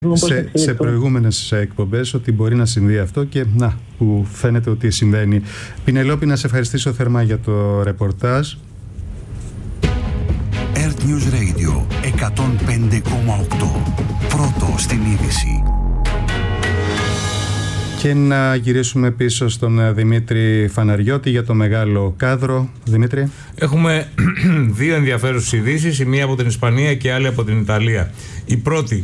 σε προηγούμενες εκπομπές ότι μπορεί να συμβεί αυτό και να, που φαίνεται ότι συμβαίνει. Πινελόπη, να σε ευχαριστήσω θερμά για το ρεπορτάζ. Earth News Radio 105,8. Πρώτο στην είδηση. Και να γυρίσουμε πίσω στον Δημήτρη Φαναριώτη για το μεγάλο κάδρο. Δημήτρη. Έχουμε δύο ενδιαφέρουσες ειδήσεις, η μία από την Ισπανία και η άλλη από την Ιταλία. Η πρώτη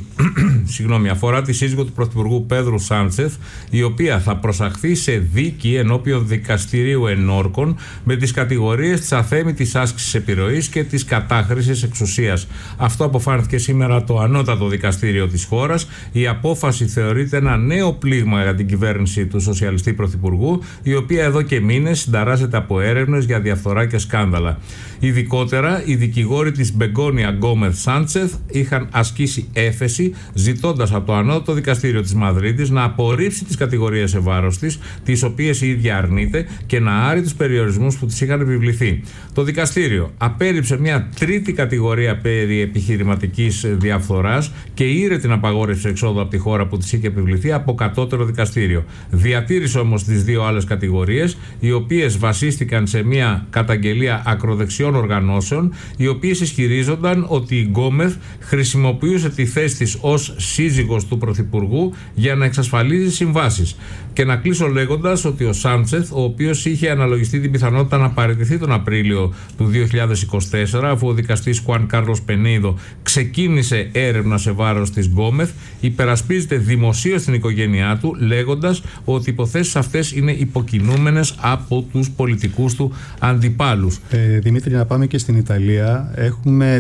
αφορά τη σύζυγο του Πρωθυπουργού Πέδρου Σάντσεθ, η οποία θα προσαχθεί σε δίκη ενώπιον δικαστηρίου ενόρκων με τις κατηγορίες της αθέμητης άσκησης επιρροής και της κατάχρησης εξουσίας. Αυτό αποφάνθηκε σήμερα το ανώτατο δικαστήριο της χώρας. Η απόφαση θεωρείται ένα νέο πλήγμα για την κυβέρνηση του σοσιαλιστή Πρωθυπουργού, η οποία εδώ και μήνες συνταράζεται από έρευνες για διαφθορά και σκάνδαλα. Ειδικότερα, οι δικηγόροι της Μπεγκόνια Γκόμεθ Σάντσεθ είχαν ασκήσει έφεση, ζητώντας από το ανώτατο δικαστήριο της Μαδρίτης να απορρίψει τις κατηγορίες σε βάρος της, τις οποίες η ίδια αρνείται, και να άρει τους περιορισμούς που της είχαν επιβληθεί. Το δικαστήριο απέρριψε μια τρίτη κατηγορία περί επιχειρηματικής διαφθοράς και ήρε την απαγόρευση εξόδου από τη χώρα που της είχε επιβληθεί από κατώτερο δικαστήριο. Διατήρησε όμως τις δύο άλλες κατηγορίες, οι οποίες βασίστηκαν σε μια καταγγελία ακροδεξιών οργανώσεων, οι οποίες ισχυρίζονταν ότι η Γκόμεθ χρησιμοποιούσε τη θέση της ως σύζυγος του Πρωθυπουργού για να εξασφαλίζει συμβάσεις. Και να κλείσω λέγοντας ότι ο Σάντσεθ, ο οποίος είχε αναλογιστεί την πιθανότητα να παραιτηθεί τον Απρίλιο του 2024, αφού ο δικαστής Χουάν Κάρλος Πενέιδο ξεκίνησε έρευνα σε βάρος της Γκόμεθ, υπερασπίζεται δημοσίως την οικογένειά του, λέγοντας ότι οι υποθέσεις αυτές είναι υποκινούμενες από τους πολιτικούς του αντιπάλους. Δημήτρη, να πάμε και στην Ιταλία. Έχουμε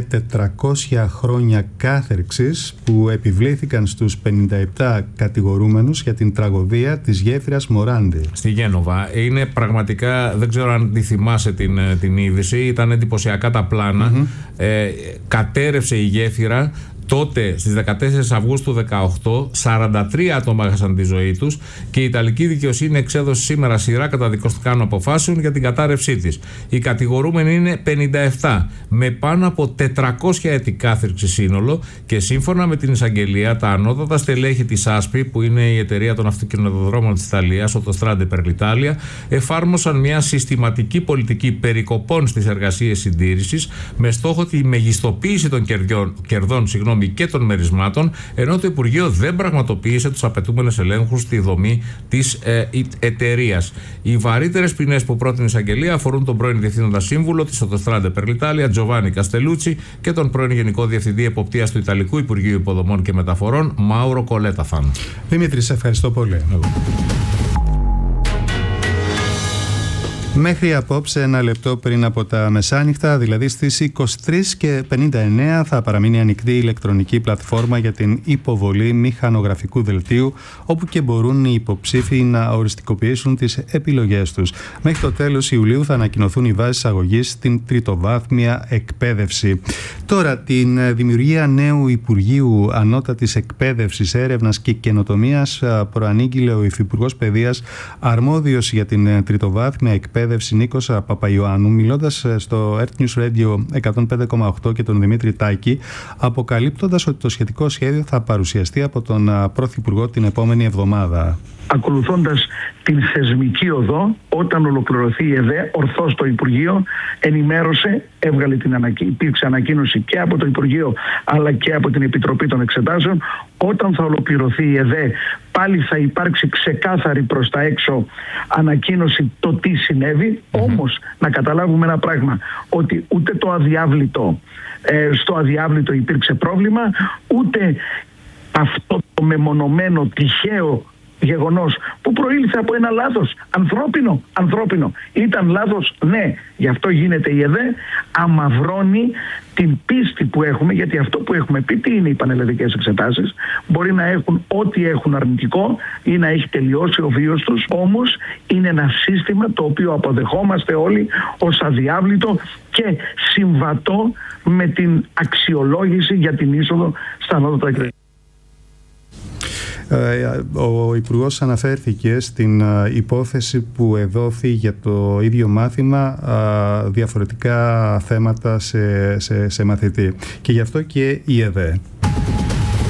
400 χρόνια κάθερξης που επιβλήθηκαν στους 57 κατηγορούμενους για την τραγωδία της γέφυρας Μοράντι στη Γένοβα. Είναι πραγματικά, δεν ξέρω αν τη θυμάσαι την είδηση, ήταν εντυπωσιακά τα πλάνα. Κατέρευσε η γέφυρα. Τότε, στις 14 Αυγούστου 2018, 43 άτομα έχασαν τη ζωή τους και η Ιταλική δικαιοσύνη εξέδωσε σήμερα σειρά καταδικαστικών αποφάσεων για την κατάρρευσή της. Οι κατηγορούμενοι είναι 57, με πάνω από 400 έτη κάθερξη σύνολο, και σύμφωνα με την εισαγγελία, τα ανώτατα στελέχη της ΑΣΠΗ, που είναι η εταιρεία των αυτοκινητοδρόμων της Ιταλίας, Autostrade per l'Italia, εφάρμοσαν μια συστηματική πολιτική περικοπών στις εργασίες συντήρησης με στόχο τη μεγιστοποίηση των κερδών και των μερισμάτων, ενώ το Υπουργείο δεν πραγματοποίησε τους απαιτούμενους ελέγχους στη δομή της εταιρείας. Οι βαρύτερες ποινές που πρότεινε η εισαγγελία αφορούν τον πρώην Διευθύνοντα Σύμβουλο της Autostrade per l'Italia, Τζοβάνι Καστελούτσι, και τον πρώην Γενικό Διευθυντή Εποπτείας του Ιταλικού Υπουργείου Υποδομών και Μεταφορών, Μάουρο Κολέταθαν. Δημήτρη, σε ευχαριστώ πολύ. Μέχρι απόψε, ένα λεπτό πριν από τα μεσάνυχτα, δηλαδή στις 23:59, θα παραμείνει ανοιχτή η ηλεκτρονική πλατφόρμα για την υποβολή μηχανογραφικού δελτίου, όπου και μπορούν οι υποψήφοι να οριστικοποιήσουν τις επιλογές τους. Μέχρι το τέλος Ιουλίου θα ανακοινωθούν οι βάσεις αγωγής στην τριτοβάθμια εκπαίδευση. Τώρα, την δημιουργία νέου Υπουργείου Ανώτατης Εκπαίδευσης, Έρευνας και Καινοτομίας προανήγγειλε ο Υφυπουργός Παιδείας, αρμόδιος για την τριτοβάθμια εκπαίδευση, Νίκος Παπαϊωάννου, μιλώντας στο Earth News Radio 105,8 και τον Δημήτρη Τάκη, αποκαλύπτοντας ότι το σχετικό σχέδιο θα παρουσιαστεί από τον Πρωθυπουργό την επόμενη εβδομάδα. Ακολουθώντας την θεσμική οδό, όταν ολοκληρωθεί η ΕΔΕ, ορθώς το Υπουργείο ενημέρωσε, υπήρξε ανακοίνωση και από το Υπουργείο αλλά και από την Επιτροπή των Εξετάσεων. Όταν θα ολοκληρωθεί η ΕΔΕ, πάλι θα υπάρξει ξεκάθαρη προς τα έξω ανακοίνωση το τι συνέβη. Όμως να καταλάβουμε ένα πράγμα, ότι ούτε στο αδιάβλητο υπήρξε πρόβλημα, ούτε αυτό το μεμονωμένο τυχαίο γεγονός που προήλθε από ένα λάθος ανθρώπινο. Ήταν λάθος, ναι, γι' αυτό γίνεται η ΕΔΕ, αμαυρώνει την πίστη που έχουμε, γιατί αυτό που έχουμε πει, τι είναι οι πανελλαδικές εξετάσεις, μπορεί να έχουν ό,τι έχουν αρνητικό ή να έχει τελειώσει ο βίος τους, όμως είναι ένα σύστημα το οποίο αποδεχόμαστε όλοι ως αδιάβλητο και συμβατό με την αξιολόγηση για την είσοδο στα ανώτατα εκπαιδευτικά. Ο Υπουργός αναφέρθηκε στην υπόθεση που εδόθη για το ίδιο μάθημα διαφορετικά θέματα σε μαθητή, και γι' αυτό και η ΕΔΕ